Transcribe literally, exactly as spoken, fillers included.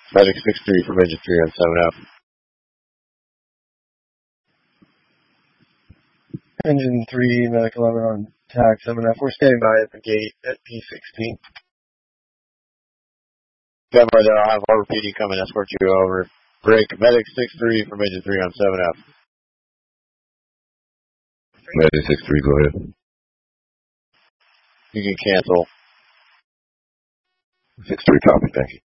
Medic six three from engine three on seven F. Engine three, Medic eleven on tack seven F. We're standing by at the gate at P sixteen. Stand by there. I'll have Harbor P D come and escort you over. Break. Medic six three from engine three on seven F. Medic six three, go ahead. You can cancel. six three, copy, thank you.